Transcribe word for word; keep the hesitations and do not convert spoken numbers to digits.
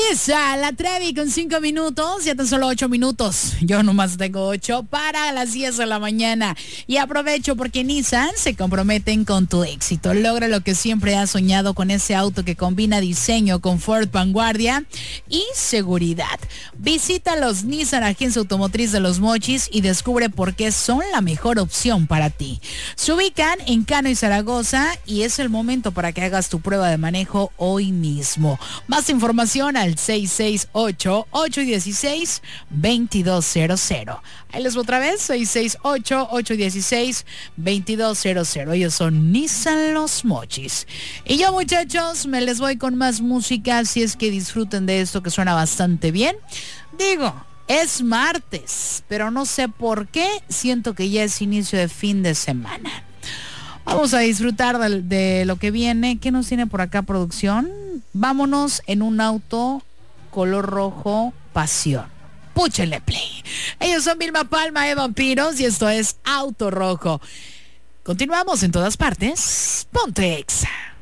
Ahí está, la Trevi con cinco minutos, ya tan solo ocho minutos. Yo nomás tengo ocho para las diez de la mañana. Y aprovecho porque Nissan se comprometen con tu éxito. Logra lo que siempre has soñado con ese auto que combina diseño, confort, vanguardia y seguridad. Visita los Nissan Agencia Automotriz de Los Mochis y descubre por qué son la mejor opción para ti. Se ubican en Cano y Zaragoza y es el momento para que hagas tu prueba de manejo hoy mismo. Más información al seis seis ocho, ocho uno seis, dos dos cero cero. Ahí les voy otra vez, seis seis ocho, ocho uno seis, dos dos cero cero. Ellos son Nissan Los Mochis. Y yo, muchachos, me les voy con más música, si es que disfruten de esto que suena bastante bien. Digo, es martes, pero no sé por qué siento que ya es inicio de fin de semana. Vamos a disfrutar de, de lo que viene. ¿Qué nos tiene por acá, producción? Vámonos en un auto color rojo, pasión. Púchele play. Ellos son Vilma Palma de Vampiros y esto es Auto Rojo. Continuamos en todas partes. Ponte Exa.